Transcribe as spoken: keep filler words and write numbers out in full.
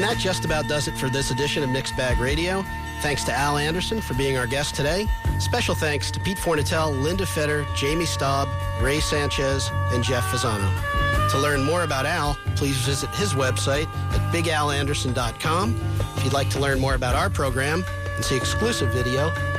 that just about does it for this edition of Mixed Bag Radio. Thanks to Al Anderson for being our guest today. Special thanks to Pete Fornatel, Linda Fetter, Jamie Staub, Ray Sanchez, and Jeff Fasano. To learn more about Al, please visit his website at big al anderson dot com. If you'd like to learn more about our program and see exclusive video,